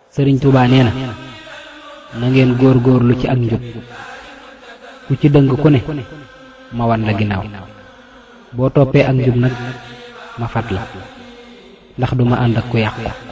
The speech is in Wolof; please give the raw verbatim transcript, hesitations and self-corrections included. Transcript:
sëriñ Tuubaa nee na na ngeen góor-góorlu ci ak njub ku ci dëng ku ne ma wan la ginnaaw boo toppee ak njub nag ma fat la ndax duma ànd ak ku yàqu